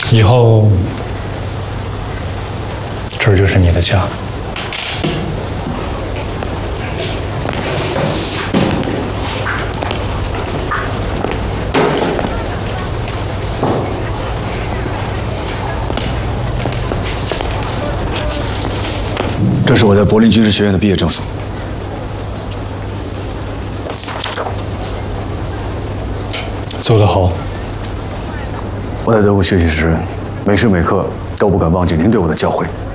以后这儿就是你的家。 这是我在柏林军事学院的毕业证书。 做得好。 我在德国学习时，每时每刻都不敢忘记您对我的教诲。